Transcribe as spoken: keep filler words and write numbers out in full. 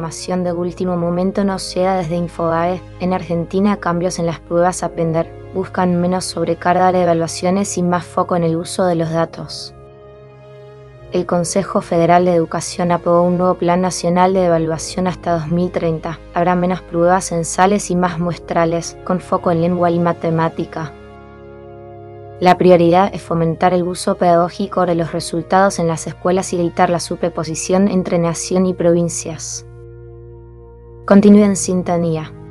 información de último momento nos llega desde Infobae. En Argentina, cambios en las pruebas a aprender buscan menos sobrecarga de evaluaciones y más foco en el uso de los datos. El Consejo Federal de Educación aprobó un nuevo Plan Nacional de Evaluación hasta dos mil treinta. Habrá menos pruebas censales y más muestrales, con foco en lengua y matemática. La prioridad es fomentar el uso pedagógico de los resultados en las escuelas y evitar la superposición entre nación y provincias. Continúe en sintonía.